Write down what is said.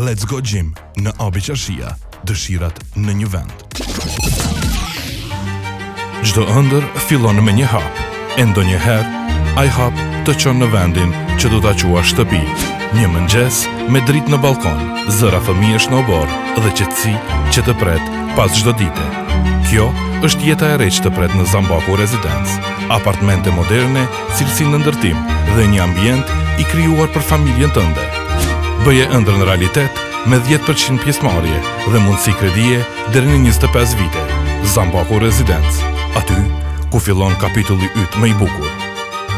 Let's Go Gym në Abi Qarshia, dëshirat në një vend. Çdo ëndër fillon me një hap, e ndonjëherë ai hap të çon në vendin që do ta quash shtëpi. Një mëngjes me dritë në balkon, zëra fëmijësh në obor dhe qetësi që të pret pas çdo dite. Kjo është jeta e re që të pret në Zambaku Residence. Apartamente moderne, cilësi në ndërtim dhe një ambient i krijuar për familjen tënde. Bëje ëndër në realitet me 10% pjesëmarrje dhe mundësi kredie deri në 25 vite. Zambaku Residence, aty ku fillon kapitulli yt më i bukur.